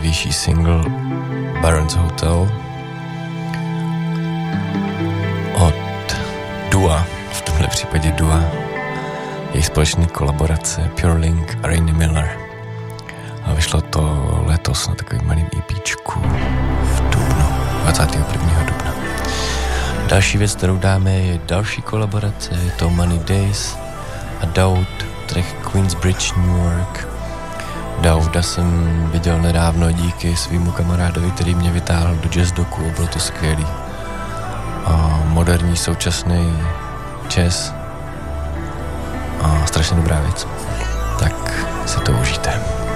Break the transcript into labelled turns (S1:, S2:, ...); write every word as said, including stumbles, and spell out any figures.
S1: nejnovější single Baron's Hotel od Dua, v tomhle případě Dua, jejich společné kolaborace Pure Link a Rainy Miller. A vyšlo to letos na takovým malým EPčku v dubnu, dvacátého prvního dubna. Další věc, kterou dáme, je další kolaborace, je to Money Days a Daud, track Queensbridge, New York. Dauda jsem viděl nedávno díky svýmu kamarádovi, který mě vytáhl do jazz doku a bylo to skvělý. A moderní, současný jazz a strašně dobrá věc. Tak si to užijte.